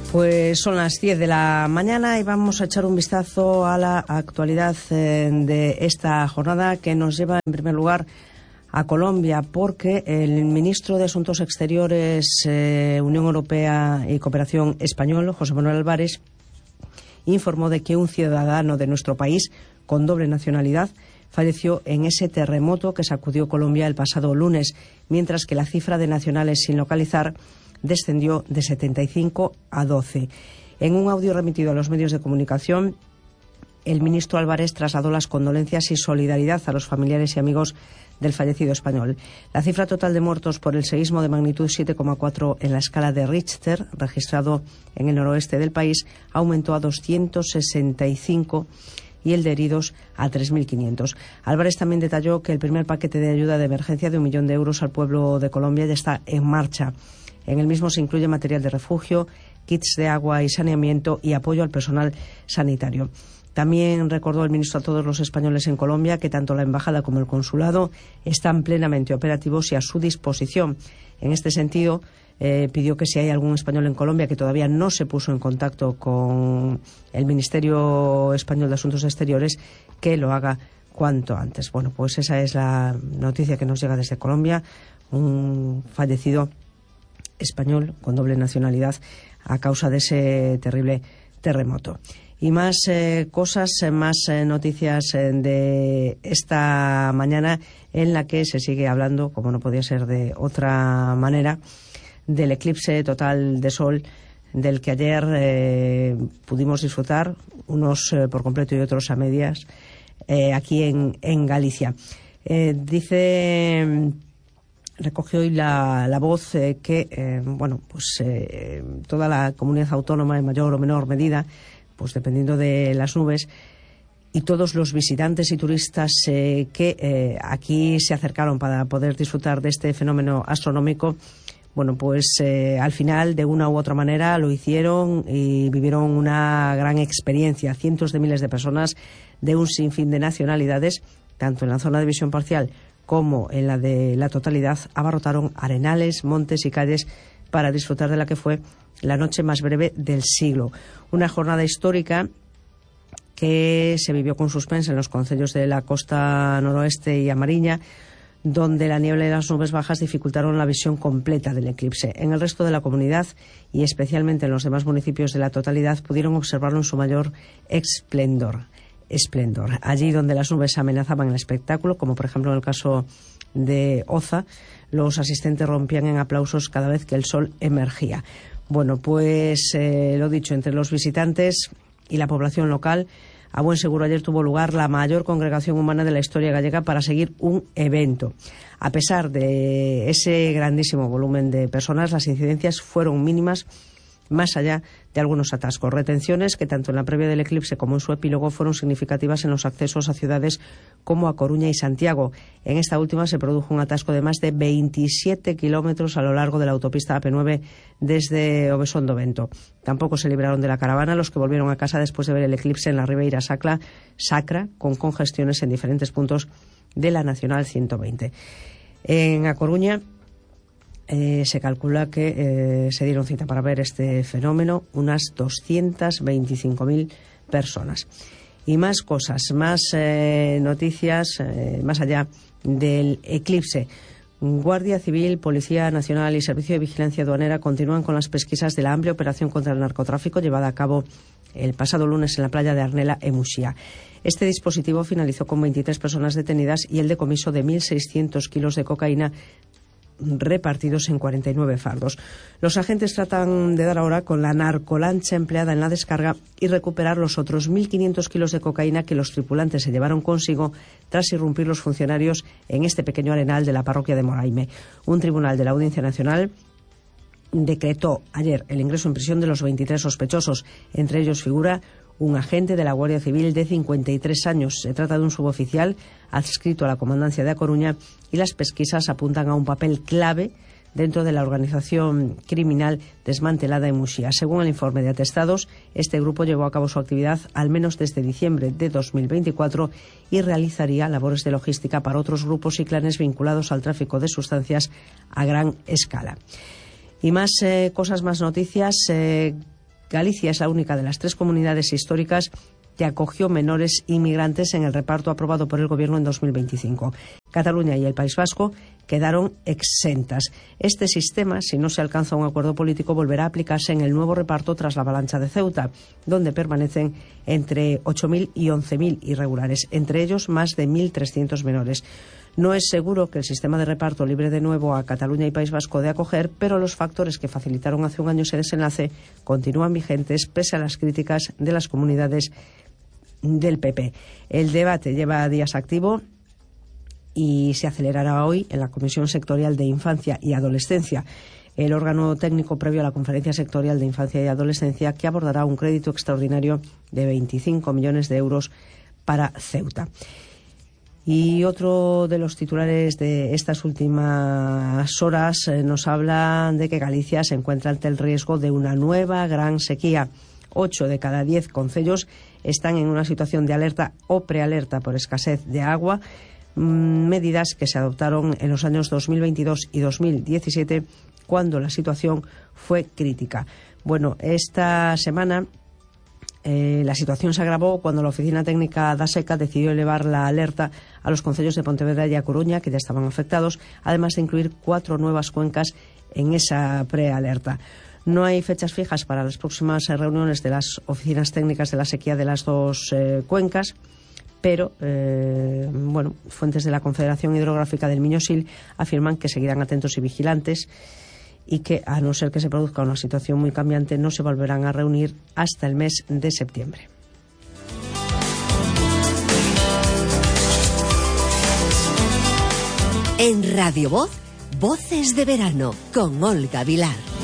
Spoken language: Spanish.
Pues son las 10 de la mañana y vamos a echar un vistazo a la actualidad de esta jornada, que nos lleva en primer lugar a Colombia, porque el ministro de Asuntos Exteriores, Unión Europea y Cooperación español, José Manuel Álvarez, informó de que un ciudadano de nuestro país con doble nacionalidad falleció en ese terremoto que sacudió Colombia el pasado lunes, mientras que la cifra de nacionales sin localizar descendió de 75 a 12. En un audio remitido a los medios de comunicación, el ministro Álvarez trasladó las condolencias y solidaridad a los familiares y amigos del fallecido español. La cifra total de muertos por el seísmo de magnitud 7,4 en la escala de Richter, registrado en el noroeste del país, aumentó a 265 y el de heridos a 3.500. Álvarez también detalló que el primer paquete de ayuda de emergencia de 1 millón de euros al pueblo de Colombia ya está en marcha. En el mismo se incluye material de refugio, kits de agua y saneamiento y apoyo al personal sanitario. También recordó el ministro a todos los españoles en Colombia que tanto la embajada como el consulado están plenamente operativos y a su disposición. En este sentido, pidió que si hay algún español en Colombia que todavía no se puso en contacto con el Ministerio Español de Asuntos Exteriores, que lo haga cuanto antes. Bueno, pues esa es la noticia que nos llega desde Colombia. Un fallecido español con doble nacionalidad a causa de ese terrible terremoto. Y más cosas, más noticias de esta mañana, en la que se sigue hablando, como no podía ser de otra manera, del eclipse total de sol del que ayer pudimos disfrutar, unos por completo y otros a medias, aquí en Galicia. Recoge hoy la voz que toda la comunidad autónoma, en mayor o menor medida, pues dependiendo de las nubes, y todos los visitantes y turistas que aquí se acercaron para poder disfrutar de este fenómeno astronómico, bueno, pues al final, de una u otra manera, lo hicieron y vivieron una gran experiencia. Cientos de miles de personas de un sinfín de nacionalidades, tanto en la zona de visión parcial como en la de la totalidad, abarrotaron arenales, montes y calles para disfrutar de la que fue la noche más breve del siglo. Una jornada histórica que se vivió con suspense en los concellos de la costa noroeste y A Mariña, donde la niebla y las nubes bajas dificultaron la visión completa del eclipse. En el resto de la comunidad, y especialmente en los demás municipios de la totalidad, pudieron observarlo en su mayor esplendor. Allí donde las nubes amenazaban el espectáculo, como por ejemplo en el caso de Oza, los asistentes rompían en aplausos cada vez que el sol emergía. Bueno, pues lo dicho, entre los visitantes y la población local, a buen seguro ayer tuvo lugar la mayor congregación humana de la historia gallega para seguir un evento. A pesar de ese grandísimo volumen de personas, las incidencias fueron mínimas, más allá de algunos atascos. Retenciones que tanto en la previa del eclipse como en su epílogo fueron significativas en los accesos a ciudades como A Coruña y Santiago. En esta última se produjo un atasco de más de 27 kilómetros a lo largo de la autopista AP9 desde Obesondo Vento. Tampoco se libraron de la caravana los que volvieron a casa después de ver el eclipse en la Ribeira Sacra, con congestiones en diferentes puntos de la Nacional 120. En A Coruña se calcula que se dieron cita para ver este fenómeno unas 225.000 personas. Y más cosas, más noticias, más allá del eclipse. Guardia Civil, Policía Nacional y Servicio de Vigilancia Aduanera continúan con las pesquisas de la amplia operación contra el narcotráfico llevada a cabo el pasado lunes en la playa de Arnela, en Muxía. Este dispositivo finalizó con 23 personas detenidas y el decomiso de 1.600 kilos de cocaína repartidos en 49 fardos. Los agentes tratan de dar ahora con la narcolancha empleada en la descarga y recuperar los otros 1.500 kilos de cocaína que los tripulantes se llevaron consigo tras irrumpir los funcionarios en este pequeño arenal de la parroquia de Moraime. Un tribunal de la Audiencia Nacional decretó ayer el ingreso en prisión de los 23 sospechosos. Entre ellos figura un agente de la Guardia Civil de 53 años. Se trata de un suboficial adscrito a la Comandancia de A Coruña y las pesquisas apuntan a un papel clave dentro de la organización criminal desmantelada en Muxía. Según el informe de atestados, este grupo llevó a cabo su actividad al menos desde diciembre de 2024 y realizaría labores de logística para otros grupos y clanes vinculados al tráfico de sustancias a gran escala. Y más cosas, más noticias. Galicia es la única de las 3 comunidades históricas que acogió menores inmigrantes en el reparto aprobado por el Gobierno en 2025. Cataluña y el País Vasco quedaron exentas. Este sistema, si no se alcanza un acuerdo político, volverá a aplicarse en el nuevo reparto tras la avalancha de Ceuta, donde permanecen entre 8.000 y 11.000 irregulares, entre ellos más de 1.300 menores. No es seguro que el sistema de reparto libre de nuevo a Cataluña y País Vasco de acoger, pero los factores que facilitaron hace un año ese desenlace continúan vigentes pese a las críticas de las comunidades del PP. El debate lleva días activo y se acelerará hoy en la Comisión Sectorial de Infancia y Adolescencia, el órgano técnico previo a la Conferencia Sectorial de Infancia y Adolescencia, que abordará un crédito extraordinario de 25 millones de euros para Ceuta. Y otro de los titulares de estas últimas horas nos habla de que Galicia se encuentra ante el riesgo de una nueva gran sequía. 8 de cada 10 concellos están en una situación de alerta o prealerta por escasez de agua, medidas que se adoptaron en los años 2022 y 2017, cuando la situación fue crítica. Bueno, esta semana la situación se agravó cuando la Oficina Técnica da Seca decidió elevar la alerta a los concellos de Pontevedra y A Coruña, que ya estaban afectados, además de incluir 4 nuevas cuencas en esa prealerta. No hay fechas fijas para las próximas reuniones de las oficinas técnicas de la sequía de las 2 cuencas, pero fuentes de la Confederación Hidrográfica del Miño-Sil afirman que seguirán atentos y vigilantes y que, a no ser que se produzca una situación muy cambiante, no se volverán a reunir hasta el mes de septiembre. En Radio Voz, Voces de Verano, con Olga Vilar.